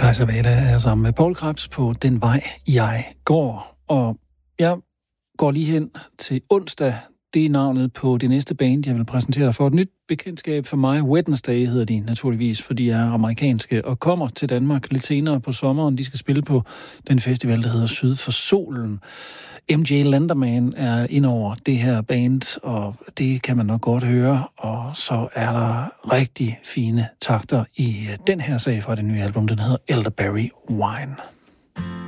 Kajsa Wada er sammen med Paul Krebs på Den Vej, jeg går. Og jeg går lige hen til onsdag. Det er navnet på det næste band, jeg vil præsentere dig for. Et nyt bekendtskab for mig. Wednesday hedder de naturligvis, for de er amerikanske og kommer til Danmark lidt senere på sommeren. De skal spille på den festival, der hedder Syd for Solen. MJ Lenderman er ind over det her band, og det kan man nok godt høre. Og så er der rigtig fine takter i den her sag fra det nye album. Den hedder Elderberry Wine.